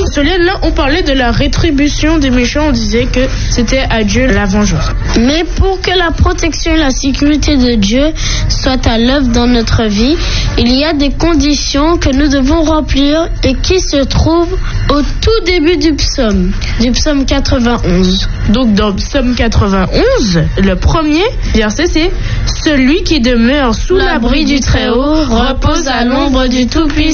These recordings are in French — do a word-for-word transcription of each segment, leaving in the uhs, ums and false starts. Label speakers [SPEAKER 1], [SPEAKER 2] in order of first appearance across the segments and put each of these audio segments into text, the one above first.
[SPEAKER 1] Soliane, là, on parlait de la rétribution des méchants. On disait que c'était à Dieu la vengeance.
[SPEAKER 2] Mais pour que la protection et la sécurité de Dieu soient à l'œuvre dans notre vie, il y a des conditions que nous devons remplir et qui se trouvent au tout début du psaume, du psaume quatre-vingt-onze.
[SPEAKER 1] Donc dans psaume quatre-vingt-onze, le premier verset c'est « Celui qui demeure sous l'abri du Très-Haut repose à l'ombre du Tout-Puissant ».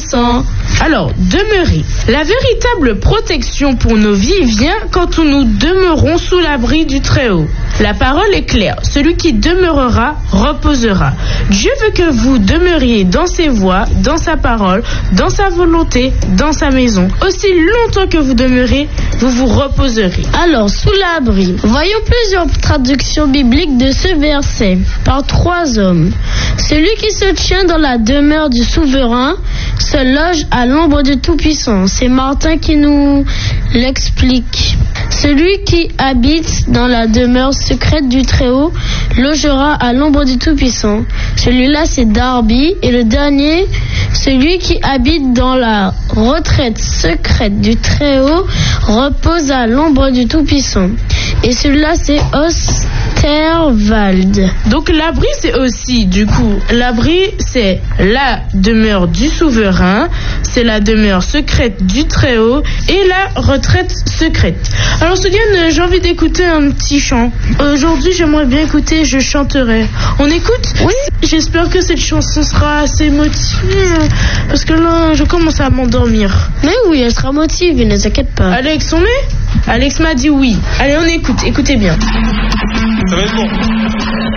[SPEAKER 1] Alors, demeurer. La véritable protection pour nos vies vient quand nous demeurons sous l'abri du Très-Haut. La parole est claire. Celui qui demeurera reposera. Dieu veut que vous demeuriez dans ses voies, dans sa parole, dans sa volonté, dans sa maison. Aussi longtemps que vous demeurez, vous vous reposerez.
[SPEAKER 2] Alors, sous l'abri. Voyons plusieurs traductions bibliques de ce verset par trois hommes. Celui qui se tient dans la demeure du souverain se loge à l'ombre du Tout-Puissant. C'est Martin qui nous l'explique. Celui qui habite dans la demeure secrète du Très-Haut logera à l'ombre du Tout-Puissant. Celui-là, c'est Darby. Et le dernier, celui qui habite dans la retraite secrète du Très-Haut repose à l'ombre du Tout-Puissant. Et celui-là, c'est Osterwald.
[SPEAKER 1] Donc l'abri, c'est aussi, du coup, l'abri, c'est la demeure du souverain, c'est la demeure secrète du Très-Haut et la retraite secrète. Alors Soliane, j'ai envie d'écouter un petit chant. Aujourd'hui, j'aimerais bien écouter Je chanterai. On écoute?
[SPEAKER 2] Oui.
[SPEAKER 1] J'espère que cette chanson sera assez motivée, parce que là, je commence à m'endormir.
[SPEAKER 2] Mais oui, elle sera motivée, ne t'inquiète pas.
[SPEAKER 1] Alex, on est? Alex m'a dit oui. Allez, on écoute, écoutez bien.
[SPEAKER 3] Ça va être bon.